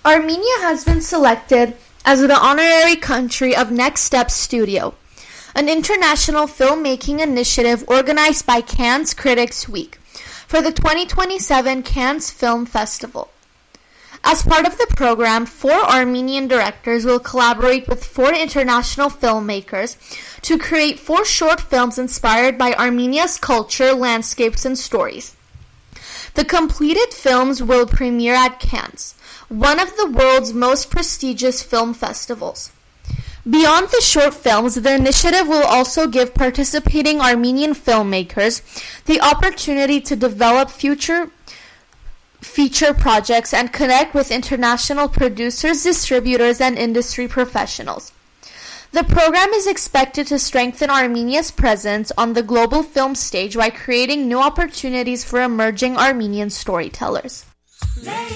Armenia has been selected as the honorary country of Next Step Studio, an international filmmaking initiative organized by Cannes Critics Week for the 2027 Cannes Film Festival. As part of the program, 4 Armenian directors will collaborate with 4 international filmmakers to create 4 short films inspired by Armenia's culture, landscapes, and stories. The completed films will premiere at Cannes, one of the world's most prestigious film festivals. Beyond the short films, the initiative will also give participating Armenian filmmakers the opportunity to develop future feature projects and connect with international producers, distributors, and industry professionals. The program is expected to strengthen Armenia's presence on the global film stage by creating new opportunities for emerging Armenian storytellers.